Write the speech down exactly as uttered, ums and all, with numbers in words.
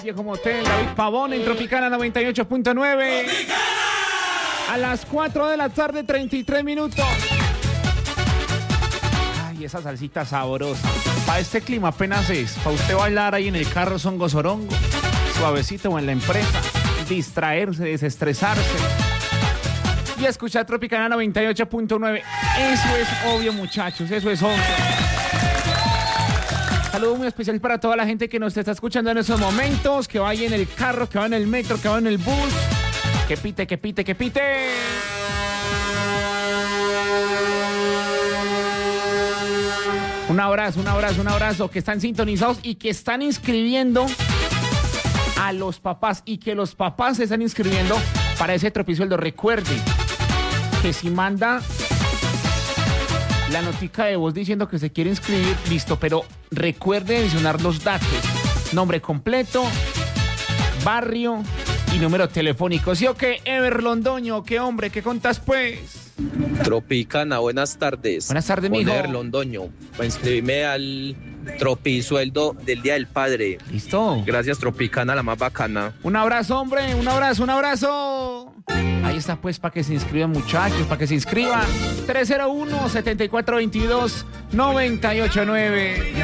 Viejo Motel, David Pavón en Tropicana noventa y ocho punto nueve. A las cuatro de la tarde, treinta y tres minutos. Ay, esa salsita sabrosa. Para este clima apenas es. Para usted bailar ahí en el carro songo sorongo, suavecito o en la empresa. Distraerse, desestresarse. Y escuchar Tropicana noventa y ocho punto nueve. Eso es obvio, muchachos. Eso es obvio. Saludo muy especial para toda la gente que nos está escuchando en esos momentos, que vaya en el carro, que va en el metro, que va en el bus. Que pite, que pite, que pite. Un abrazo, un abrazo, un abrazo. Que están sintonizados y que están inscribiendo a los papás. Y que los papás se están inscribiendo para ese tropisueldo. Recuerde que si manda la notica de voz diciendo que se quiere inscribir, listo, pero recuerde mencionar los datos. Nombre completo, barrio y número telefónico. ¿Sí o qué, Ever Londoño? ¿Qué hombre? ¿Qué contas, pues? Tropicana, buenas tardes. Buenas tardes, mijo. Ever Londoño, para inscribirme al tropisueldo del Día del Padre. Listo. Gracias, Tropicana, la más bacana. Un abrazo, hombre, un abrazo, un abrazo. Ahí está, pues, para que se inscriban, muchachos, para que se inscriban. tres cero uno, siete cuatro dos dos, nueve ocho nueve.